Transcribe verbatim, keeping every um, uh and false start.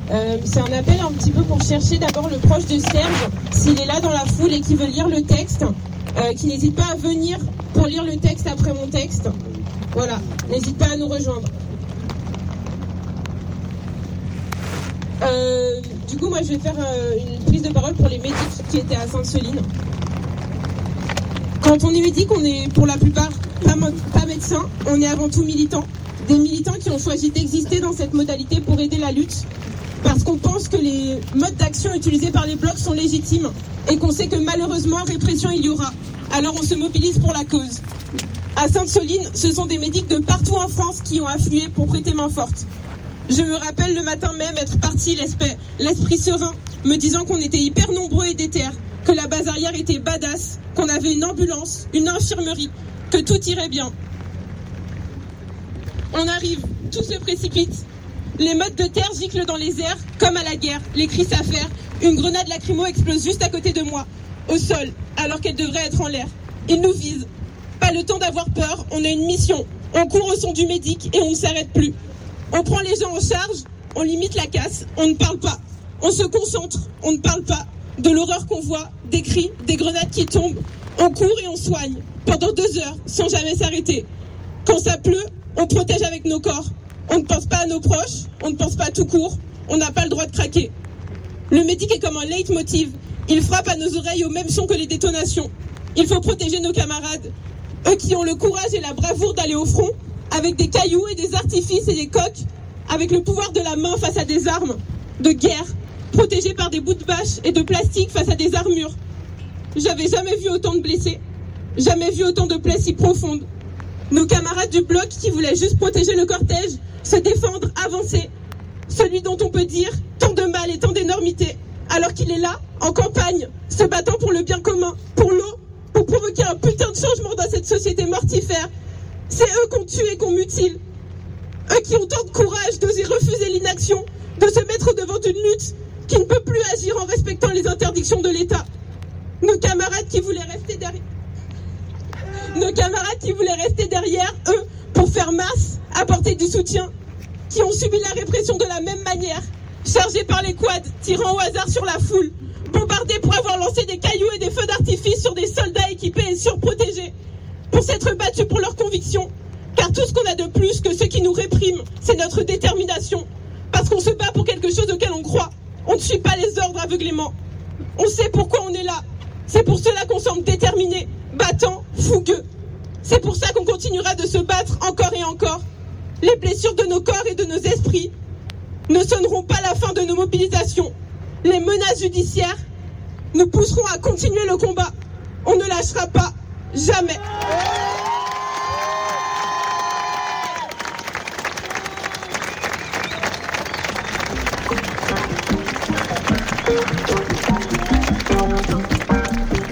Euh, c'est un appel un petit peu pour chercher d'abord le proche de Serge, s'il est là dans la foule et qui veut lire le texte, euh, qui n'hésite pas à venir pour lire le texte après mon texte. Voilà, n'hésite pas à nous rejoindre. Euh, du coup, moi, je vais faire euh, une prise de parole pour les médics qui étaient à Sainte-Soline. Quand on est médic, on est pour la plupart pas, pas médecin, on est avant tout militant. Des militants qui ont choisi d'exister dans cette modalité pour aider la lutte, parce qu'on pense que les modes d'action utilisés par les blocs sont légitimes et qu'on sait que malheureusement, répression il y aura. Alors on se mobilise pour la cause. À Sainte-Soline, ce sont des médics de partout en France qui ont afflué pour prêter main forte. Je me rappelle le matin même être parti l'esprit serein, me disant qu'on était hyper nombreux et déter, que la base arrière était badass, qu'on avait une ambulance, une infirmerie, que tout irait bien. On arrive, tout se précipite. Les mottes de terre giclent dans les airs, comme à la guerre. Les cris s'affairent. Une grenade lacrymo explose juste à côté de moi, au sol, alors qu'elle devrait être en l'air. Ils nous visent. Pas le temps d'avoir peur, on a une mission. On court au son du médic et on ne s'arrête plus. On prend les gens en charge, on limite la casse, on ne parle pas. On se concentre, on ne parle pas. De l'horreur qu'on voit, des cris, des grenades qui tombent. On court et on soigne, pendant deux heures, sans jamais s'arrêter. Quand ça pleut, on protège avec nos corps. On ne pense pas à nos proches, on ne pense pas tout court. On n'a pas le droit de craquer. Le médic est comme un leitmotiv. Il frappe à nos oreilles au même son que les détonations. Il faut protéger nos camarades. Eux qui ont le courage et la bravoure d'aller au front, avec des cailloux et des artifices et des coques, avec le pouvoir de la main face à des armes de guerre, protégés par des bouts de bâche et de plastique face à des armures. J'avais jamais vu autant de blessés, jamais vu autant de plaies si profondes. Nos camarades du bloc qui voulaient juste protéger le cortège, se défendre, avancer. Celui dont on peut dire tant de mal et tant d'énormité, alors qu'il est là, en campagne, se battant pour le bien commun, pour l'eau, pour provoquer un putain de changement dans cette société mortifère. C'est eux qu'on tue et qu'on mutile. Eux qui ont tant de courage d'oser refuser l'inaction, de se mettre devant une lutte qui ne peut plus agir en respectant les interdictions de l'État. Nos camarades qui voulaient rester derrière... Nos camarades qui voulaient rester derrière, eux, pour faire masse, apporter du soutien, qui ont subi la répression de la même manière, chargés par les quads, tirant au hasard sur la foule, bombardés pour avoir lancé des cailloux et des feux d'artifice sur des soldats équipés et surprotégés, pour s'être battus pour leurs convictions. Car tout ce qu'on a de plus que ceux qui nous répriment, c'est notre détermination. Parce qu'on se bat pour quelque chose auquel on croit. On ne suit pas les ordres aveuglément. On sait pourquoi on est là. C'est pour cela qu'on semble déterminé, battant, fougueux. C'est pour ça qu'on continuera de se battre encore et encore. Les blessures de nos corps et de nos esprits ne sonneront pas la fin de nos mobilisations. Les menaces judiciaires nous pousseront à continuer le combat. On ne lâchera pas, jamais.